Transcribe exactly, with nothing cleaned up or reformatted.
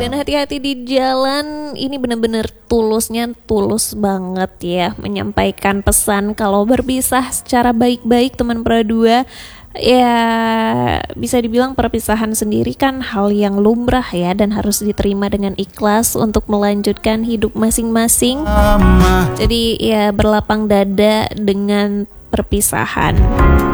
Dan hati-hati di jalan, ini bener-bener tulusnya tulus banget ya, menyampaikan pesan kalau berpisah secara baik-baik teman berdua. Ya bisa dibilang perpisahan sendiri kan hal yang lumrah ya, dan harus diterima dengan ikhlas untuk melanjutkan hidup masing-masing. Jadi ya berlapang dada dengan perpisahan.